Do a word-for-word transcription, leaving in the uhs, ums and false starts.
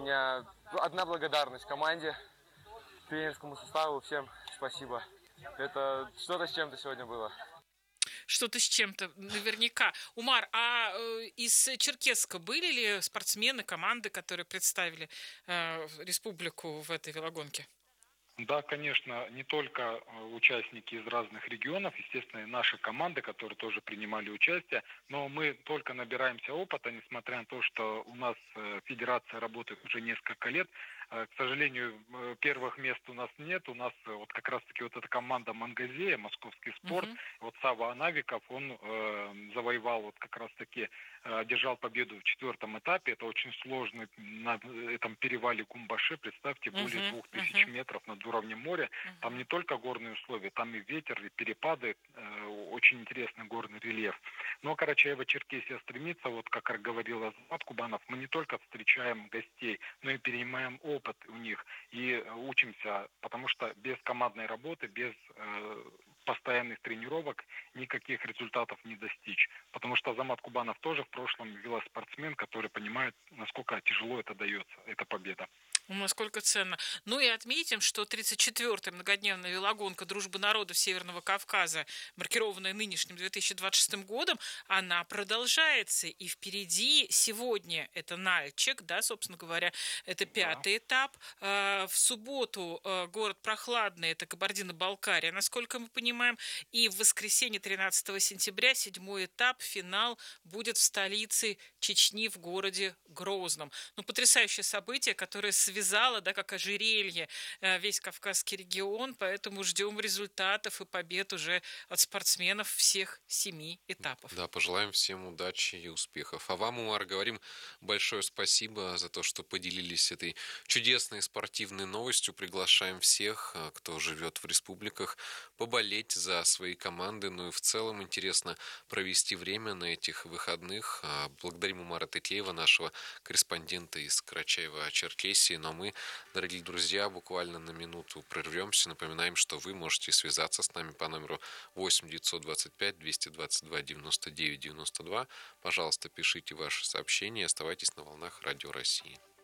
меня одна благодарность команде, тренерскому составу, всем спасибо. Это что-то с чем-то сегодня было. Что-то с чем-то, наверняка. Умар, а э, из Черкесска были ли спортсмены, команды, которые представили э, республику в этой велогонке? Да, конечно, не только участники из разных регионов, естественно, и наши команды, которые тоже принимали участие, но мы только набираемся опыта, несмотря на то, что у нас федерация работает уже несколько лет. К сожалению, первых мест у нас нет. У нас вот как раз-таки вот эта команда Мангазея, московский спорт, uh-huh. вот Сава Анавиков, он э, завоевал вот как раз-таки, э, одержал победу в четвертом этапе. Это очень сложно на этом перевале Кумбаши, представьте, uh-huh. более двух тысяч uh-huh. метров над уровнем моря. Uh-huh. Там не только горные условия, там и ветер, и перепады, э, очень интересный горный рельеф. Но Карачаево-Черкесия стремится, вот как говорил Азамат Кубанов, мы не только встречаем гостей, но и перенимаем опыт у них и учимся, потому что без командной работы, без э, постоянных тренировок никаких результатов не достичь. Потому что Азамат Кубанов тоже в прошлом велоспортсмен, который понимает, насколько тяжело это дается, эта победа. Насколько ценно. Ну и отметим, что тридцать четвёртая многодневная велогонка «Дружбы народов Северного Кавказа», маркированная нынешним две тысячи двадцать шестым годом, она продолжается. И впереди сегодня это Нальчик, да, собственно говоря, это пятый да. этап. В субботу город Прохладный, это Кабардино-Балкария, насколько мы понимаем. И в воскресенье тринадцатого сентября седьмой этап, финал, будет в столице Чечни, в городе Грозном. Ну, потрясающее событие, которое связано связала, да, как ожерелье весь Кавказский регион, поэтому ждем результатов и побед уже от спортсменов всех семи этапов. Да, пожелаем всем удачи и успехов. А вам, Умар, говорим большое спасибо за то, что поделились этой чудесной спортивной новостью. Приглашаем всех, кто живет в республиках, поболеть за свои команды. Ну и в целом интересно провести время на этих выходных. Благодарим Умара Тетлеева, нашего корреспондента из Карачаева-Черкесии. Но мы, дорогие друзья, буквально на минуту прервемся. Напоминаем, что вы можете связаться с нами по номеру восемь девятьсот двадцать пять двести двадцать два девяносто девять девяносто два. Пожалуйста, пишите ваши сообщения и оставайтесь на волнах Радио России.